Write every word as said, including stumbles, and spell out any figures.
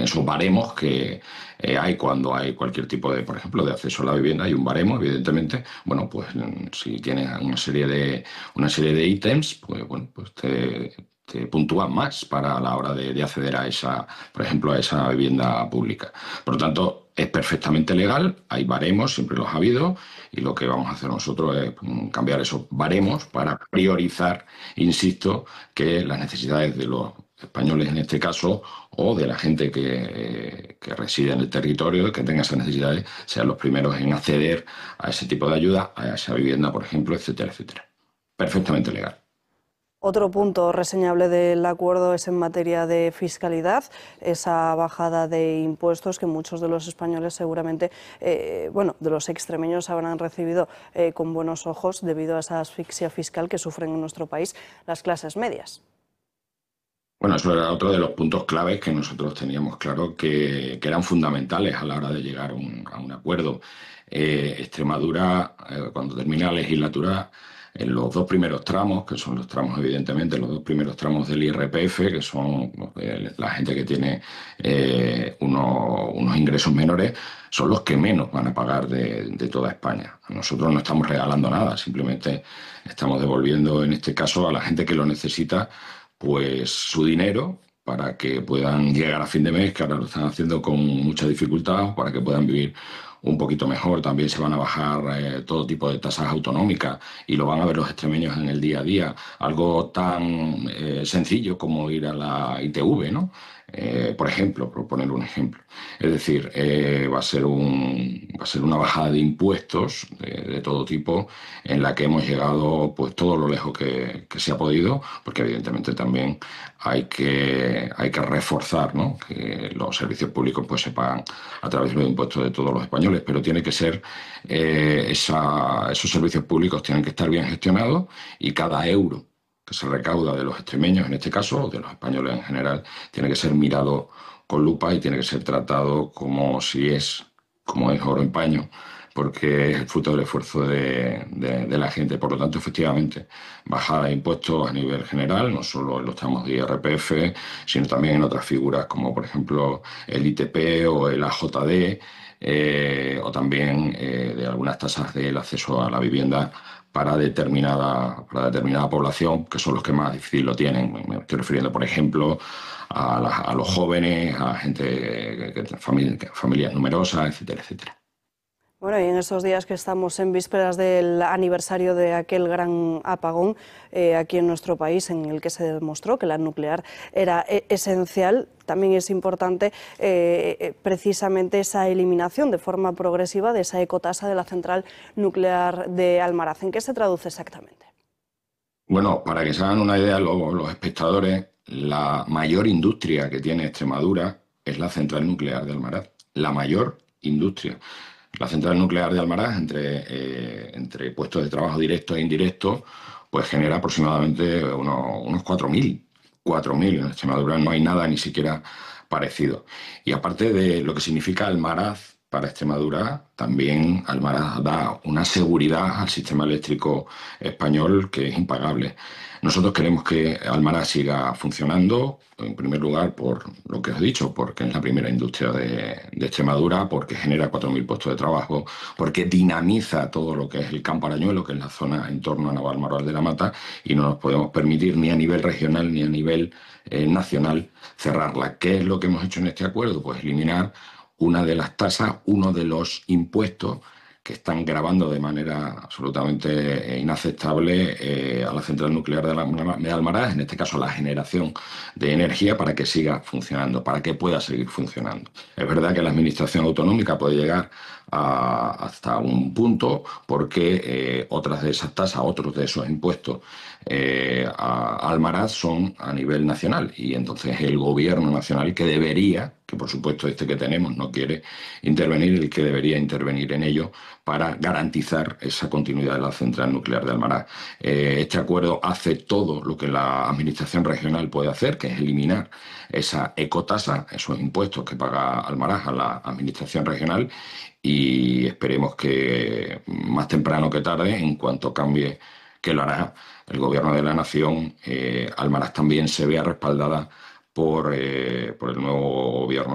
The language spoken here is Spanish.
esos baremos que eh, hay cuando hay cualquier tipo de, por ejemplo, de acceso a la vivienda, hay un baremo, evidentemente. Bueno, pues mm, si tienes una serie de, una serie de ítems, pues bueno, pues te, te puntúan más para la hora de, de acceder a esa, por ejemplo, a esa vivienda pública. Por lo tanto, es perfectamente legal, hay baremos, siempre los ha habido, y lo que vamos a hacer nosotros es mm, cambiar esos baremos para priorizar, insisto, que las necesidades de los españoles en este caso, o de la gente que, que reside en el territorio, que tenga esas necesidades, sean los primeros en acceder a ese tipo de ayuda, a esa vivienda, por ejemplo, etcétera, etcétera. Perfectamente legal. Otro punto reseñable del acuerdo es en materia de fiscalidad, esa bajada de impuestos que muchos de los españoles seguramente, eh, bueno, de los extremeños habrán recibido eh, con buenos ojos debido a esa asfixia fiscal que sufren en nuestro país las clases medias. Bueno, eso era otro de los puntos claves que nosotros teníamos claro que, que eran fundamentales a la hora de llegar a un, a un acuerdo. Eh, Extremadura, eh, cuando termina la legislatura, en los dos primeros tramos, que son los tramos, evidentemente, los dos primeros tramos del I R P F, que son eh, la gente que tiene eh, unos, unos ingresos menores, son los que menos van a pagar de, de toda España. Nosotros no estamos regalando nada, simplemente estamos devolviendo, en este caso, a la gente que lo necesita pues su dinero para que puedan llegar a fin de mes, que ahora lo están haciendo con mucha dificultad, para que puedan vivir un poquito mejor. También se van a bajar eh, todo tipo de tasas autonómicas y lo van a ver los extremeños en el día a día. Algo tan eh, sencillo como ir a la I T V, ¿no? Eh, por ejemplo, por poner un ejemplo. Es decir, eh, va a ser un, va a ser una bajada de impuestos de, de todo tipo en la que hemos llegado pues todo lo lejos que, que se ha podido, porque evidentemente también hay que, hay que reforzar, ¿no? Que los servicios públicos pues se pagan a través de los impuestos de todos los españoles, pero tiene que ser eh, esa, esos servicios públicos tienen que estar bien gestionados y cada euro que se recauda de los extremeños, en este caso, o de los españoles en general, tiene que ser mirado con lupa y tiene que ser tratado como si es, como es oro en paño, porque es el fruto del esfuerzo de, de, de la gente. Por lo tanto, efectivamente, bajada de impuestos a nivel general, no solo en los tramos de I R P F, sino también en otras figuras como, por ejemplo, el I T P o el A J D, eh, o también eh, de algunas tasas del acceso a la vivienda para determinada, para determinada población, que son los que más difícil lo tienen. Me estoy refiriendo, por ejemplo, a, la, a los jóvenes, a gente, que, que, familias, familias numerosas, etcétera, etcétera. Bueno, y en estos días que estamos en vísperas del aniversario de aquel gran apagón eh, aquí en nuestro país, en el que se demostró que la nuclear era e esencial, también es importante eh, precisamente esa eliminación de forma progresiva de esa ecotasa de la central nuclear de Almaraz. ¿En qué se traduce exactamente? Bueno, para que se hagan una idea los, los espectadores, la mayor industria que tiene Extremadura es la central nuclear de Almaraz. La mayor industria. La central nuclear de Almaraz, entre, eh, entre puestos de trabajo directos e indirectos, pues genera aproximadamente unos, unos cuatro mil. cuatro mil. En Extremadura no hay nada ni siquiera parecido. Y aparte de lo que significa Almaraz para Extremadura, también Almaraz da una seguridad al sistema eléctrico español que es impagable. Nosotros queremos que Almaraz siga funcionando, en primer lugar, por lo que os he dicho, porque es la primera industria de, de Extremadura, porque genera cuatro mil puestos de trabajo, porque dinamiza todo lo que es el Campo Arañuelo, que es la zona en torno a Navalmoral de la Mata, y no nos podemos permitir ni a nivel regional ni a nivel eh, nacional cerrarla. ¿Qué es lo que hemos hecho en este acuerdo? Pues eliminar una de las tasas, uno de los impuestos que están gravando de manera absolutamente eh, inaceptable eh, a la central nuclear de, la, de Almaraz, en este caso la generación de energía para que siga funcionando, para que pueda seguir funcionando. Es verdad que la administración autonómica puede llegar a, hasta un punto porque eh, otras de esas tasas, otros de esos impuestos eh, a Almaraz son a nivel nacional y entonces el gobierno nacional que debería, que por supuesto este que tenemos no quiere intervenir, el que debería intervenir en ello para garantizar esa continuidad de la central nuclear de Almaraz. Eh, este acuerdo hace todo lo que la administración regional puede hacer, que es eliminar esa ecotasa, esos impuestos que paga Almaraz a la administración regional, y esperemos que más temprano que tarde, en cuanto cambie, que lo hará el gobierno de la nación, eh, Almaraz también se vea respaldada por, eh, por el nuevo gobierno